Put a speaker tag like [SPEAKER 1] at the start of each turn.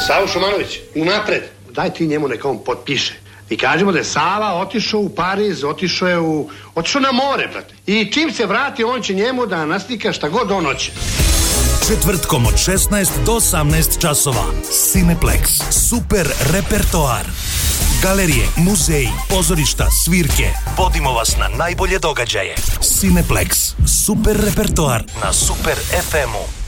[SPEAKER 1] Savo Šumanović, unapred. Daj ti njemu neka on potpiše. I kažemo da je Sava otišao u Pariz, otišao na more, brate. I čim se vrati, on će njemu da naslika šta god on hoće.
[SPEAKER 2] Četvrtkom od 16 do 18 časova. Cineplex. Super repertoar. Galerije, muzeji, pozorišta, svirke. Vodimo vas na najbolje događaje. Cineplex. Super repertoar na Super FM-u.